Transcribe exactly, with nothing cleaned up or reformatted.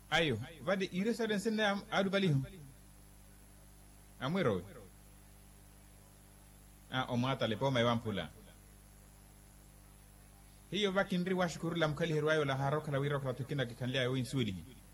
ayo vade iresa den senne am adu balihum amwero a o mata le poma yampula hiyo vakindri washukuru la mkali herwayo la haroka la wiroka tukina kikanlia yo insudi